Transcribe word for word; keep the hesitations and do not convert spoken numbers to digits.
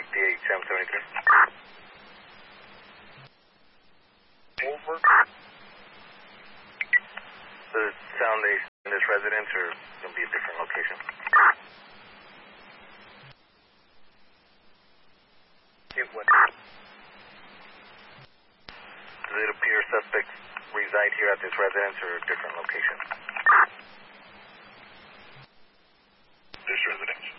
fifty-eight, seven seventy-three. Over. Does it sound they in this residence or going to be a different location? It would. Does it appear suspects reside here at this residence or a different location? This residence.